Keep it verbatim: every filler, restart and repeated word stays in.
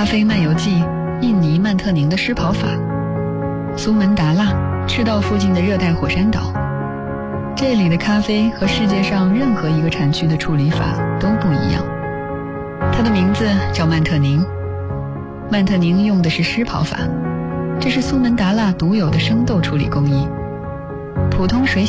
啡漫游记，印尼曼特宁的湿刨法，苏门答腊，赤道附近的热带火山岛。这里的咖啡和世界上任何一个产区的处理法都不一样。它的名字叫曼特宁，曼特宁用的是湿刨法，这是苏门答腊独有的生豆处理工艺。普通水洗